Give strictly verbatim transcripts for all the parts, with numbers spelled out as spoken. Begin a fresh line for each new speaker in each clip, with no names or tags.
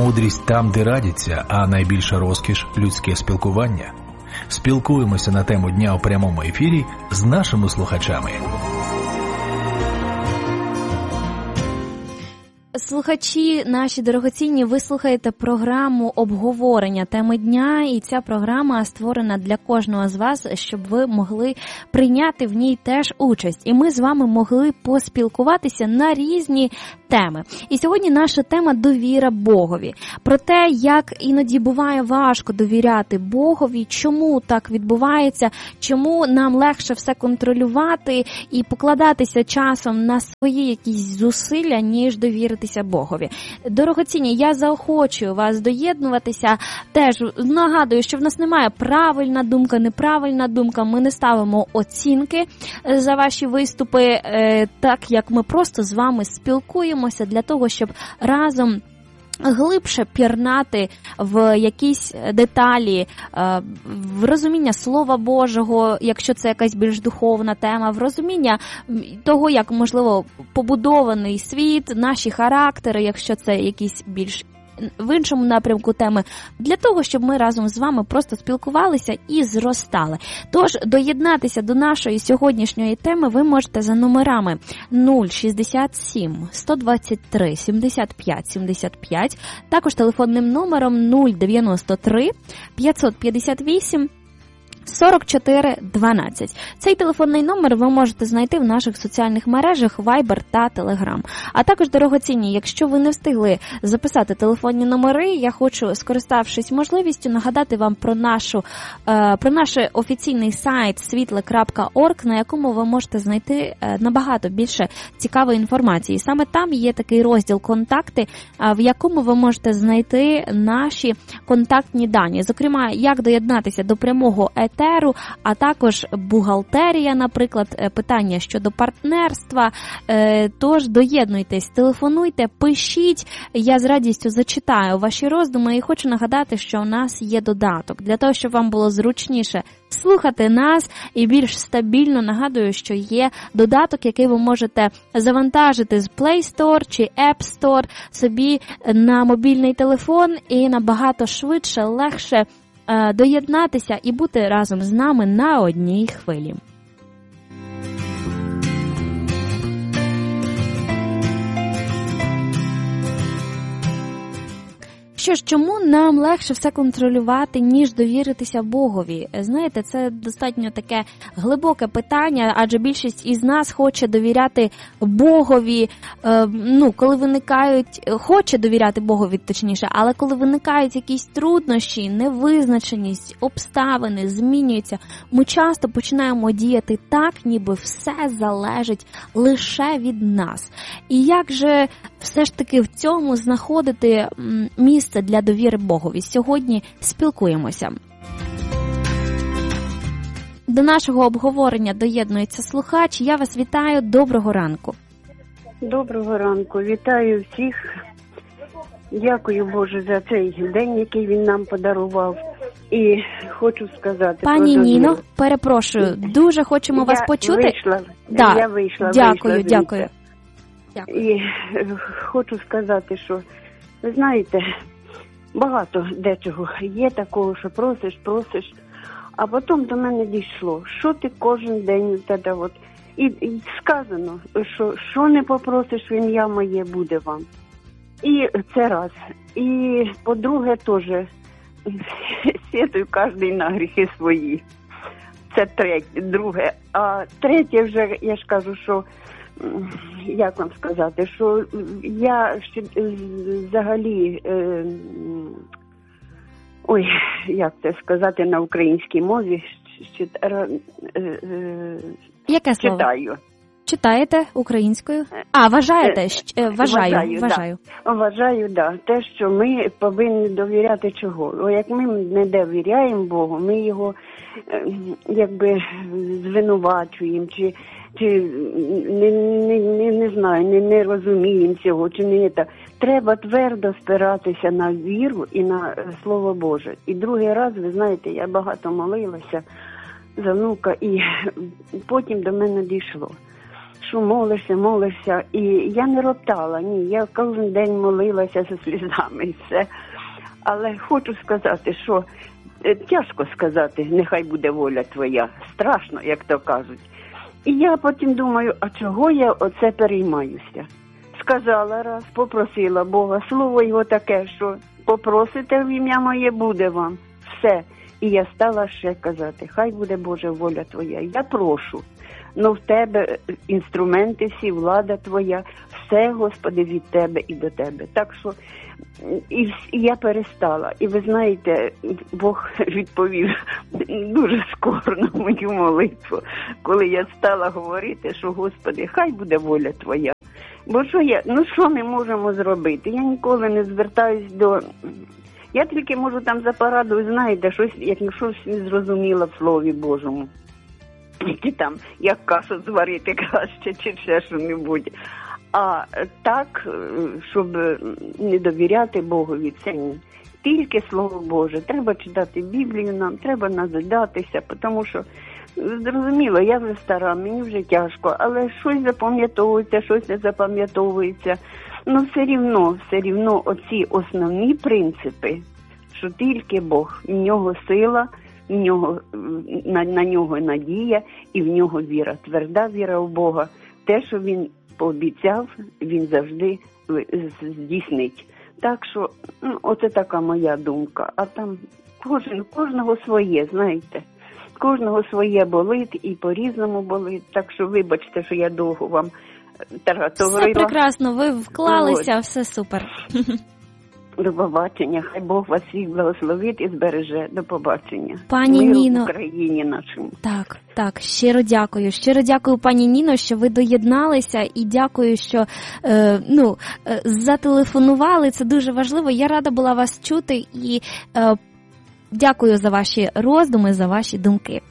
Мудрість там, де радяться, а найбільша розкіш – людське спілкування. Спілкуємося на тему дня у прямому ефірі з нашими слухачами.
Слухачі наші дорогоцінні, ви слухаєте програму обговорення теми дня, і ця програма створена для кожного з вас, щоб ви могли прийняти в ній теж участь. І ми з вами могли поспілкуватися на різні теми. І сьогодні наша тема – довіра Богові. Про те, як іноді буває важко довіряти Богові, чому так відбувається, чому нам легше все контролювати і покладатися часом на свої якісь зусилля, ніж довіритися Богові. Дорогоцінні, я заохочую вас доєднуватися. Теж нагадую, що в нас немає правильна думка, неправильна думка. Ми не ставимо оцінки за ваші виступи, так як ми просто з вами спілкуємося для того, щоб разом глибше пірнати в якісь деталі, в розуміння Слова Божого, якщо це якась більш духовна тема, в розуміння того, як, можливо, побудований світ, наші характери, якщо це якісь більш в іншому напрямку теми, для того, щоб ми разом з вами просто спілкувалися і зростали. Тож, доєднатися до нашої сьогоднішньої теми ви можете за номерами нуль шістдесят сім сто двадцять три сімдесят п'ять сімдесят п'ять, також телефонним номером нуль дев'яносто три п'ятсот п'ятдесят вісім сорок чотири дванадцять. Цей телефонний номер ви можете знайти в наших соціальних мережах Viber та Telegram. А також, дорогоцінні, якщо ви не встигли записати телефонні номери, я хочу, скориставшись можливістю, нагадати вам про нашу про наш офіційний сайт світле крапка орг, на якому ви можете знайти набагато більше цікавої інформації. Саме там є такий розділ «Контакти», в якому ви можете знайти наші контактні дані. Зокрема, як доєднатися до прямого етеру, а також бухгалтерія, наприклад, питання щодо партнерства. Тож доєднуйтесь, телефонуйте, пишіть, я з радістю зачитаю ваші роздуми і хочу нагадати, що у нас є додаток. Для того, щоб вам було зручніше слухати нас і більш стабільно, нагадую, що є додаток, який ви можете завантажити з Play Store чи App Store собі на мобільний телефон і набагато швидше, легше доєднатися і бути разом з нами на одній хвилі. Що ж, чому нам легше все контролювати, ніж довіритися Богові? Знаєте, це достатньо таке глибоке питання, адже більшість із нас хоче довіряти Богові, е, ну, коли виникають, хоче довіряти Богові, точніше, але коли виникають якісь труднощі, невизначеність, обставини змінюються, ми часто починаємо діяти так, ніби все залежить лише від нас. І як же все ж таки в цьому знаходити місце для довіри Богові? Сьогодні спілкуємося. До нашого обговорення доєднується слухач. Я вас вітаю. Доброго ранку.
Доброго ранку. Вітаю всіх. Дякую, Боже, за цей день, який він нам подарував. І хочу сказати...
Пані Ніно, перепрошую, дуже хочемо
я
вас почути.
Вийшла,
да.
Я вийшла.
Дякую,
вийшла
дякую. дякую.
І хочу сказати, що, ви знаєте, багато дечого є такого, що просиш, просиш, а потім до мене дійшло, що ти кожен день тоді от. І, і сказано, що що не попросиш в ім'я моє, буде вам. І це раз. І по-друге теж, сєтую кожен на гріхи свої. Це третє, друге. А третє вже, я ж кажу, що, як вам сказати, що я ще взагалі, е, ой, як це сказати на українській мові, ще, е, е,
Яке слово?
читаю.
Читаєте українською? А, вважаєте? Вважаю,
вважаю.
Вважаю,
да. Вважаю, да. Те, що ми повинні довіряти чого. О, як ми не довіряємо Богу, ми його якби звинувачуємо, чи, чи не, не, не, не знаю, не, не розуміємо цього, чи не це. Треба твердо спиратися на віру і на Слово Боже. І другий раз, ви знаєте, я багато молилася за внука, і потім до мене дійшло, що молишся, молишся, і я не роптала, ні, я кожен день молилася зі слізами і все. Але хочу сказати, що е, тяжко сказати, нехай буде воля твоя, страшно, як то кажуть. І я потім думаю, а чого я оце переймаюся? Сказала раз, попросила Бога, слово його таке, що попросите в ім'я моє, буде вам. Все. І я стала ще казати, хай буде Божа воля твоя. Я прошу, но в тебе інструменти всі, влада твоя, все, Господи, від тебе і до тебе. Так що і, і я перестала. І ви знаєте, Бог відповів дуже скоро на мою молитву, коли я стала говорити, що, Господи, хай буде воля твоя. Бо що я, ну що ми можемо зробити? Я ніколи не звертаюсь до... Я тільки можу там за порадою, знаєте, щось, як щось не зрозуміла в Слові Божому. Які там, як кашу зварити краще, чи ще що-небудь. А так, щоб не довіряти Богові, це ні. Тільки Слово Боже. Треба читати Біблію нам, треба назидатися, тому що, зрозуміло, я вже стара, мені вже тяжко, але щось запам'ятовується, щось не запам'ятовується. Ну, все рівно, все рівно оці основні принципи, що тільки Бог, в нього сила, в нього, на, на нього надія і в нього віра, тверда віра в Бога. Те, що він пообіцяв, він завжди здійснить. Так що, ну, оце така моя думка. А там кожен, кожного своє, знаєте. Кожного своє болить і по-різному болить. Так що вибачте, що я довго вам говорила.
Все прекрасно, ви вклалися, От. Все супер.
До побачення. Хай Бог вас всіх благословить і збереже. До побачення.
Пані
Миру
Ніно,
в Україні нашому.
Так, так, щиро дякую. Щиро дякую, пані Ніно, що ви доєдналися, і дякую, що е, ну, е, зателефонували. Це дуже важливо. Я рада була вас чути і е, дякую за ваші роздуми, за ваші думки.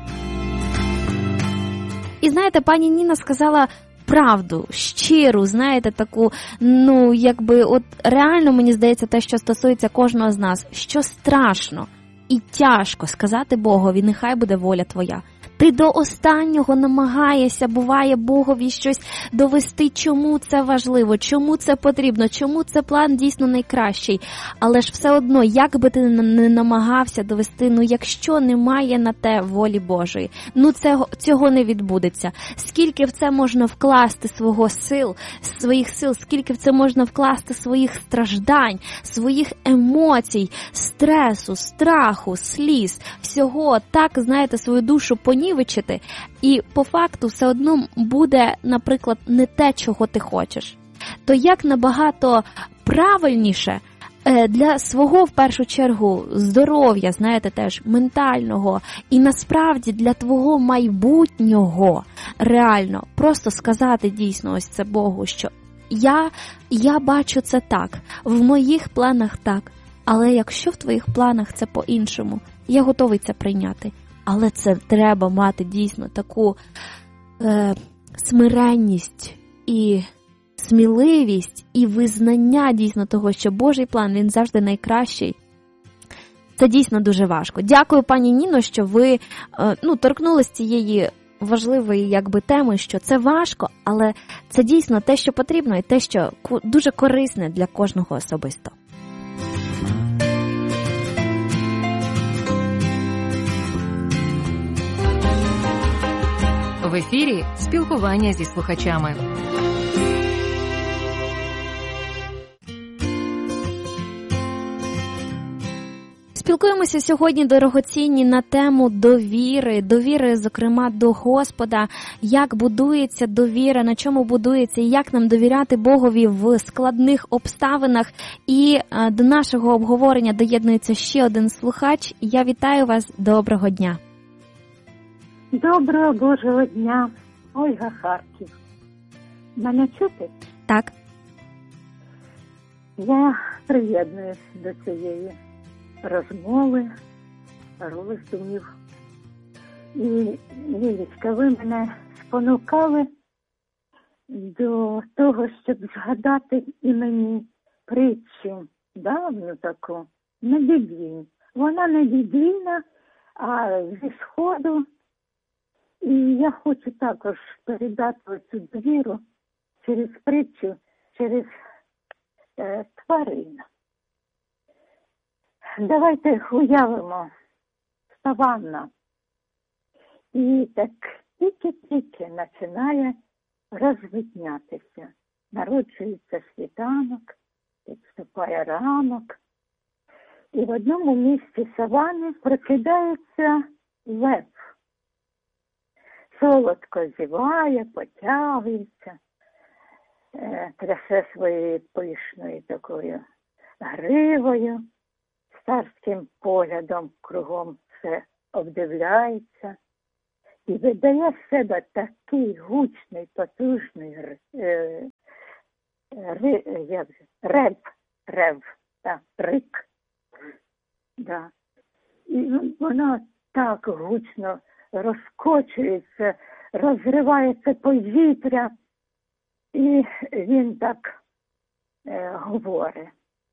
І знаєте, пані Ніна сказала правду, щиру, знаєте, таку, ну, якби, от реально, мені здається, те, що стосується кожного з нас, що страшно і тяжко сказати Богові, нехай буде воля твоя. Ти до останнього намагаєшся, буває, Богові щось довести, чому це важливо, чому це потрібно, чому це план дійсно найкращий. Але ж все одно, як би ти не намагався довести, ну якщо немає на те волі Божої, ну це, цього не відбудеться. Скільки в це можна вкласти свого сил, своїх сил, скільки в це можна вкласти своїх страждань, своїх емоцій, стресу, страху, сліз, всього, так, знаєте, свою душу понівечити, і по факту все одно буде, наприклад, не те, чого ти хочеш. То як набагато правильніше для свого, в першу чергу, здоров'я, знаєте, теж ментального, і насправді для твого майбутнього, реально, просто сказати дійсно ось це Богу, що я, я бачу це так, в моїх планах так, але якщо в твоїх планах це по-іншому, я готовий це прийняти. Але це треба мати дійсно таку е, смиренність і сміливість і визнання дійсно того, що Божий план, він завжди найкращий. Це дійсно дуже важко. Дякую, пані Ніно, що ви е, ну, торкнулись цієї важливої якби теми, що це важко, але це дійсно те, що потрібно, і те, що дуже корисне для кожного особисто.
В ефірі спілкування зі слухачами.
Спілкуємося сьогодні, дорогоцінні, на тему довіри, довіри, зокрема, до Господа, як будується довіра, на чому будується, і як нам довіряти Богові в складних обставинах. І а, до нашого обговорення доєднується ще один слухач. Я вітаю вас, доброго дня.
Доброго Божого дня, Ольга, Харків. Мене чути?
Так.
Я приєднуюсь до цієї розмови, роздумів. І, Лілічка, ви мене спонукали до того, щоб згадати і мені притчу давню таку, недідлінь. Вона недідлінна, а зі Сходу, І я хочу також передати оцю довіру через притчу, через е, тварин. Давайте уявимо саванна. І так тільки-тільки починає розвиднятися. Народжується світанок, підступає ранок. І в одному місці савани прокидається лев. Солодко зіває, потягується, е, трясе своєю пишною такою гривою, царським поглядом кругом все обдивляється і видає з себе такий гучний, потужний е, ри, як, рев, рев, так, рик. Да. І вона так гучно розкочується, розривається повітря, і він так е, говорить: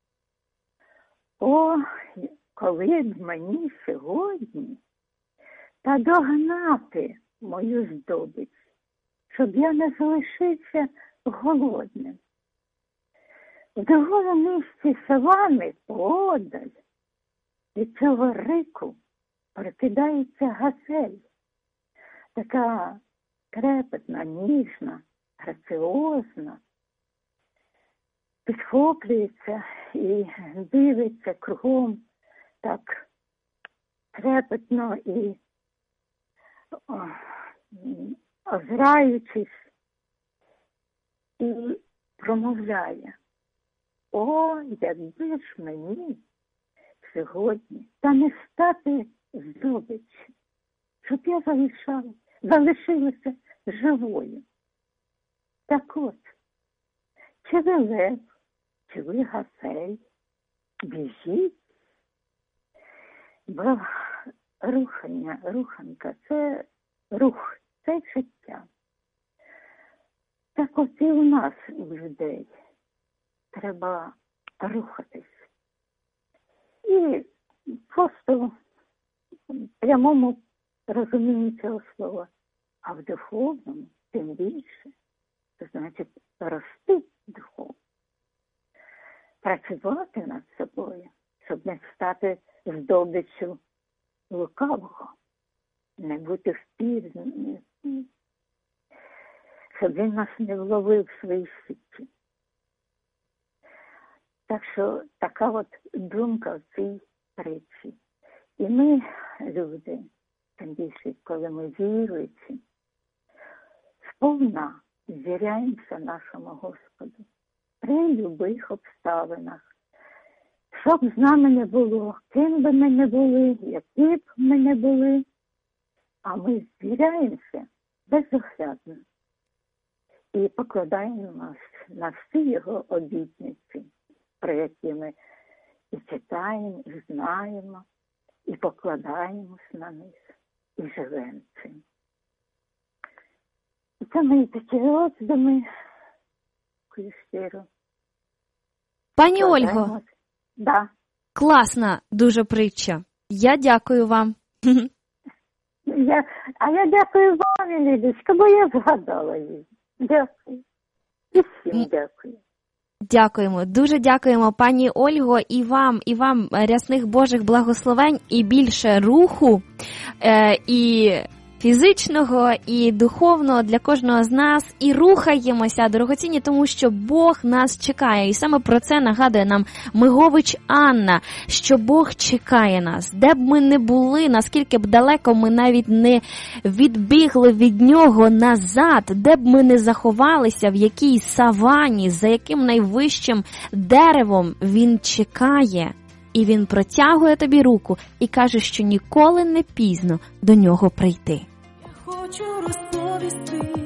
о, коли б мені сьогодні та догнати мою здобич, щоб я не залишився голодним. В другому місці савани поодаль від цього рику прокидається газель. Така трепетна, ніжна, граціозна, підхоплюється і дивиться кругом так трепетно і о, озираючись, і промовляє: о, якби ж мені сьогодні та не стати здобиччю, щоб я залишала, залишилася живою. Так от, чи ви лев, чи ви газель, біжіть, бо рухання, руханка – це рух, це життя. Так от і у нас, у людей, треба рухатись. І просто в прямому розумінні цього слова, а в духовному тим більше, це значить рости духовно. Працювати над собою, щоб не стати здобиччю лукавого, не бути впізнаним, щоб він нас не вловив в свої сіті. Так що така от думка в цій притчі. І ми, люди, тим більше, коли ми віруючі, сповна звіряємося нашому Господу при любих обставинах. Що б з нами не було, ким би ми не були, які б ми не були, а ми звіряємося безоглядно і покладаємо нас на всі його обітниці, про які ми і читаємо, і знаємо, і покладаємось на них, і живемо цим. І це мої такі роздуми, щиро.
Пані Ольго,
да.
Класна дуже притча. Я дякую вам.
Я, а я дякую вам, Лілічка, бо я згадала її. Дякую. І всім дякую.
Дякуємо, дуже дякуємо, пані Ольго, і вам, і вам рясних Божих благословень, і більше руху, е, і фізичного, і духовного для кожного з нас, і рухаємося, дорогоцінні, тому що Бог нас чекає. І саме про це нагадує нам Мигович Анна, що Бог чекає нас. Де б ми не були, наскільки б далеко ми навіть не відбігли від Нього назад, де б ми не заховалися, в якій савані, за яким найвищим деревом, Він чекає. І Він протягує тобі руку і каже, що ніколи не пізно до Нього прийти.
Хочу розповісти